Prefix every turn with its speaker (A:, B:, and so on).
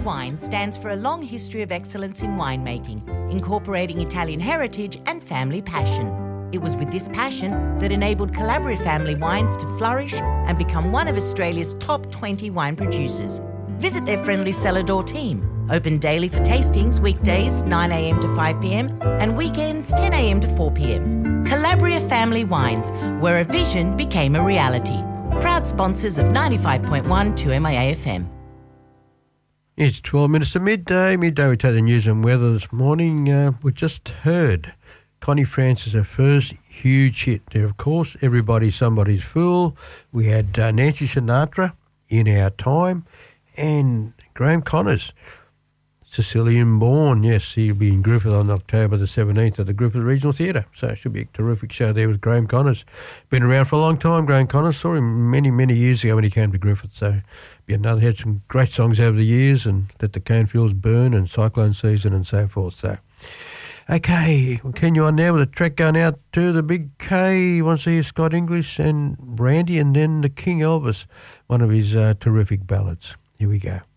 A: Wine stands for a long history of excellence in winemaking, incorporating Italian heritage and family passion. It was with this passion that enabled Calabria Family Wines to flourish and become one of Australia's top 20 wine producers. Visit their friendly cellar door team. Open daily for tastings, weekdays 9am to 5pm and weekends 10am to 4pm. Calabria Family Wines, where a vision became a reality. Proud sponsors of 95.1 2MIA FM.
B: It's 12 minutes to midday. Midday, we take the news and weather this morning. We just heard Connie Francis, her first huge hit. There, of course, Everybody's Somebody's Fool. We had Nancy Sinatra, In Our Time, and Graham Connors, Sicilian Born. Yes, he'll be in Griffith on October the 17th at the Griffith Regional Theatre. So it should be a terrific show there with Graham Connors. Been around for a long time, Graham Connors. Saw him many, many years ago when he came to Griffith. So be another, had some great songs over the years, and Let the Canefields Burn and Cyclone Season and so forth. So, okay, we'll continue on now with a track going out to the Big K. You want to hear Scott English and Brandy, and then the King Elvis, one of his terrific ballads. Here we go.